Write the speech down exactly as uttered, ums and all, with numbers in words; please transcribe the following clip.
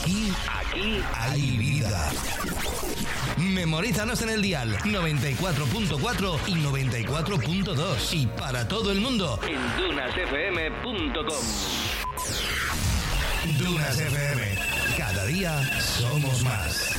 Aquí, aquí hay vida. Memorízanos en el dial noventa y cuatro punto cuatro y noventa y cuatro punto dos. Y para todo el mundo en dunas f m punto com. Dunas F M. Cada día somos más.